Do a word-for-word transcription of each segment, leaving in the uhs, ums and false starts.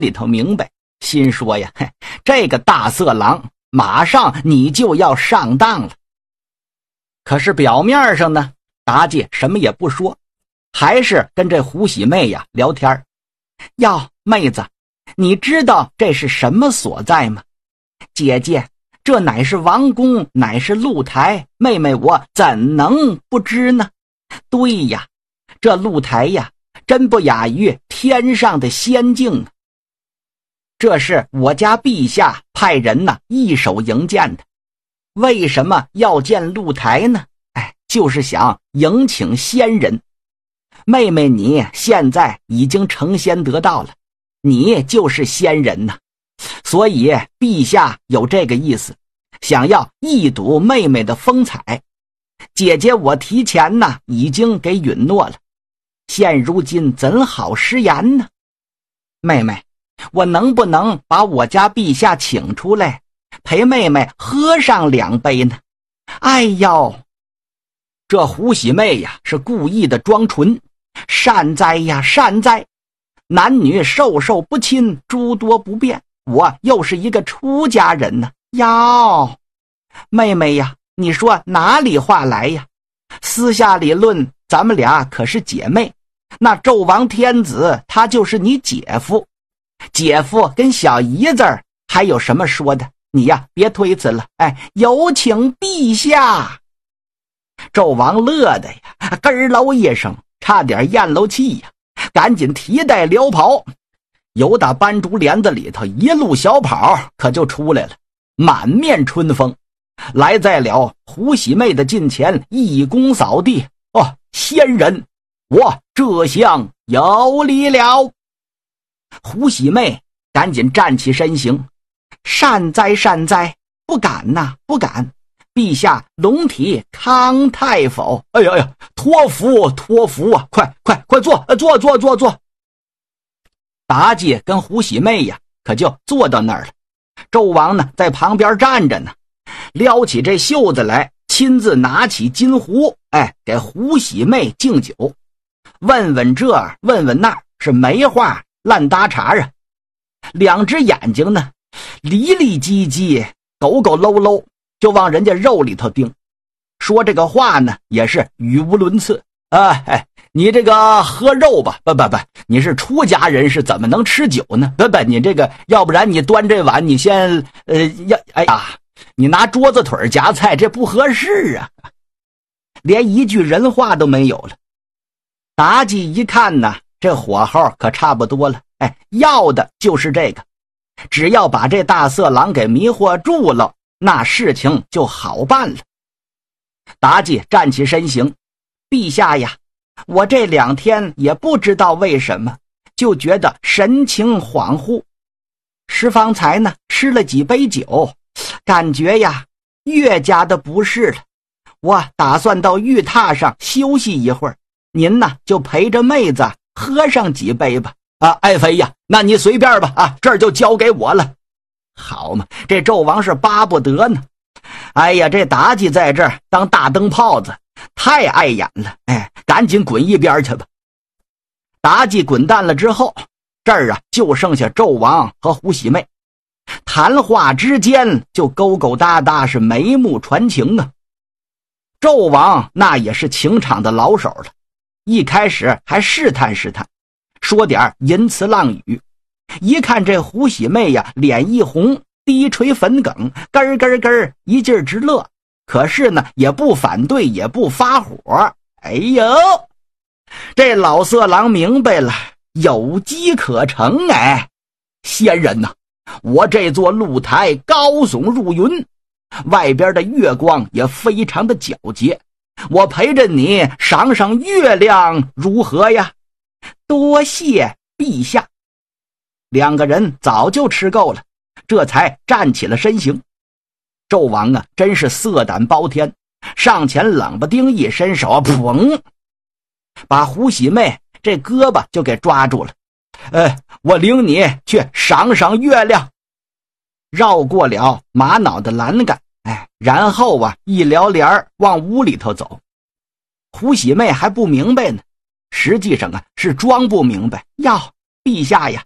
里头明白，心说呀，嘿，这个大色狼马上你就要上当了。可是表面上呢，妲己什么也不说，还是跟这胡喜妹呀聊天。哟，妹子，你知道这是什么所在吗？姐姐，这乃是王宫，乃是露台，妹妹我怎能不知呢？对呀，这露台呀，真不亚于天上的仙境啊！这是我家陛下派人呢一手营建的。为什么要建露台呢？哎，就是想迎请仙人。妹妹你现在已经成仙得道了，你就是仙人呐。所以陛下有这个意思，想要一睹妹妹的风采。姐姐我提前呢已经给允诺了，现如今怎好食言呢？妹妹，我能不能把我家陛下请出来，陪妹妹喝上两杯呢？哎呦，这胡喜妹呀是故意的装纯，善哉呀善哉，男女授受不亲，诸多不便，我又是一个出家人呢。哟，妹妹呀，你说哪里话来呀？私下里论，咱们俩可是姐妹，那纣王天子他就是你姐夫，姐夫跟小姨子还有什么说的？你呀别推辞了，哎，有请陛下。纣王乐的呀咯喽一声，差点咽漏气呀，赶紧提带撩袍，由打斑竹帘子里头一路小跑，可就出来了，满面春风，来在了胡喜妹的近前，一躬扫地。哦，仙人，我这厢有礼了。胡喜妹赶紧站起身形，善哉善哉，不敢呐不敢，陛下龙体康泰否？哎呀呀，托福托福啊，快快快坐坐坐坐坐。妲己跟胡喜妹呀可就坐到那儿了，纣王呢在旁边站着呢，撩起这袖子来，亲自拿起金壶，哎，给胡喜妹敬酒，问问这问问那，是没话烂搭茬啊。两只眼睛呢离离唧唧，狗狗搂搂，就往人家肉里头盯，说这个话呢也是语无伦次啊。哎，你这个喝肉吧，不不不，你是出家人士怎么能吃酒呢？不不，你这个要不然你端这碗，你先呃要哎呀，你拿桌子腿夹菜，这不合适啊。连一句人话都没有了。妲己一看呢，这火候可差不多了，哎，要的就是这个，只要把这大色狼给迷惑住了，那事情就好办了。妲己站起身形，陛下呀，我这两天也不知道为什么，就觉得神情恍惚。时方才呢吃了几杯酒，感觉呀越加的不适了。我打算到玉榻上休息一会儿，您呢就陪着妹子喝上几杯吧。啊，爱妃呀，那你随便吧，啊，这儿就交给我了。好嘛，这纣王是巴不得呢。哎呀，这妲己在这儿当大灯泡子，太碍眼了，哎，赶紧滚一边去吧。妲己滚蛋了之后，这儿啊就剩下纣王和胡喜妹，谈话之间就勾勾搭搭，是眉目传情啊。纣王那也是情场的老手了，一开始还试探试探，说点淫词浪语，一看这胡喜妹呀脸一红，低垂粉梗，咯咯咯一劲儿直乐，可是呢也不反对也不发火。哎呦，这老色狼明白了，有机可乘。哎，仙人呐，我这座露台高耸入云，外边的月光也非常的皎洁，我陪着你赏赏月亮如何呀？多谢陛下。两个人早就吃够了，这才站起了身形。纣王啊真是色胆包天，上前冷不丁一伸手，砰，把胡喜妹这胳膊就给抓住了。呃，我领你去赏赏月亮。绕过了玛瑙的栏杆，哎，然后啊一撩帘往屋里头走。胡喜妹还不明白呢，实际上啊是装不明白。哟，陛下呀，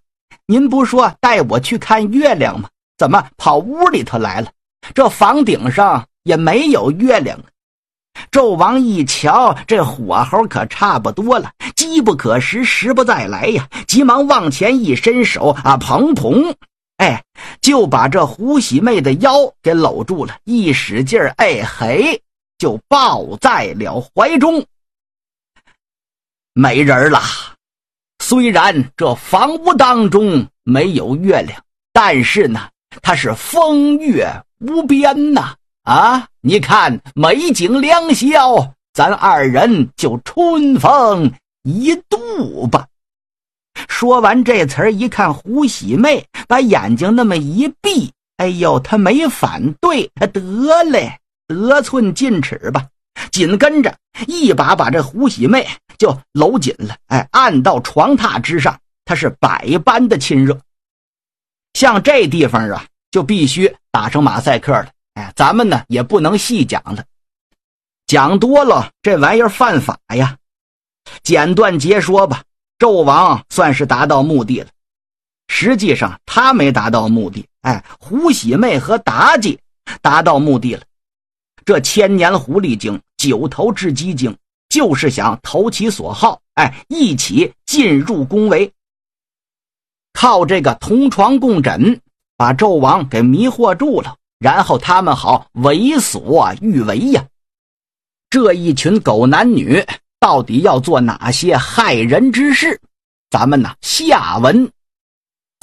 您不说带我去看月亮吗？怎么跑屋里头来了？这房顶上也没有月亮。纣王一瞧，这火候可差不多了，机不可失，时不再来呀，急忙往前一伸手啊，砰砰，哎，就把这胡喜妹的腰给搂住了，一使劲儿，哎嘿，就抱在了怀中。美人啦，虽然这房屋当中没有月亮，但是呢，它是风月无边呐！啊，你看美景良宵，咱二人就春风一度吧。说完这词儿，一看胡喜妹把眼睛那么一闭，哎呦，他没反对，得嘞，得寸进尺吧。紧跟着一把把这胡喜妹就搂紧了，哎，按到床榻之上，他是百般的亲热。像这地方啊，就必须打上马赛克了。哎，咱们呢也不能细讲了，讲多了这玩意儿犯法呀。简短截说吧，纣王算是达到目的了。实际上他没达到目的，哎，胡喜妹和妲己达到目的了。这千年狐狸精，九头雉鸡精，就是想投其所好，哎，一起进入宫闱，靠这个同床共枕把纣王给迷惑住了，然后他们好为所欲为呀。这一群狗男女到底要做哪些害人之事，咱们呢下文